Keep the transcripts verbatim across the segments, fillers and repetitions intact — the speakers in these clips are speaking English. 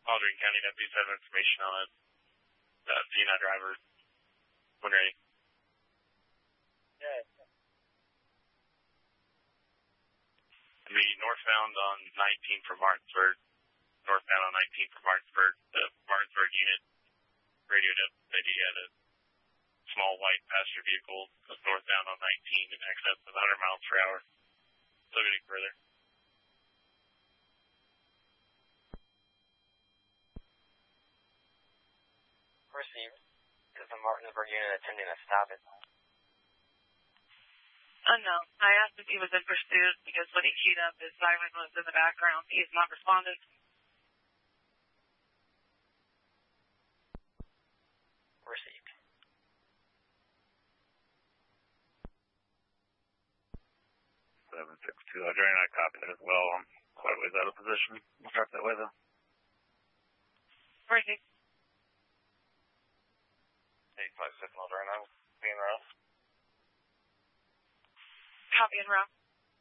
Aldrich County Deputies have information on a uh, C nine driver when ready. Yeah. The northbound on nineteen from Martinsburg. Northbound on nineteen from Martinsburg. The Martinsburg unit radioed up that he had a small white passenger vehicle northbound on nineteen in excess of one hundred miles per hour. Still getting further. Received. Is the Martinsburg unit attending a stop it? Unknown. I asked if he was in pursuit because when he queued up, his siren was in the background. He has not responded. Received. seven six two, Adrian, I copy that as well. I'm quite a ways out of position. We'll start that way, though. Received. eight five seven, Adrian, I'll be in route. Copy en route.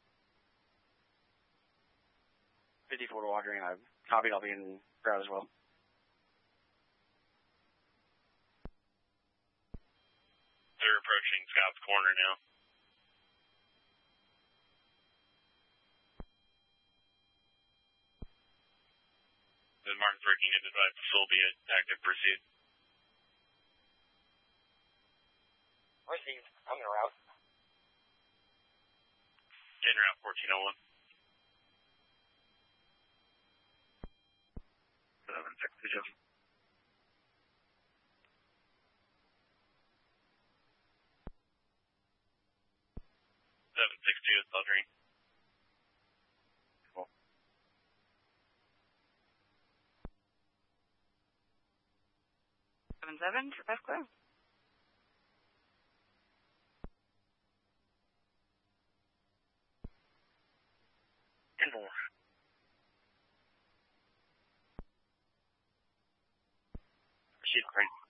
fifty-four to Adrian, I've copied. I'll be in route as well. They're approaching Scott's Corner now. The Martinsburg unit advised to still be an active pursuit. Received. I'm in route. In route fourteen oh one. seven six two. seven six two is Aldrich. Cool. seven seven for best clear. She's great.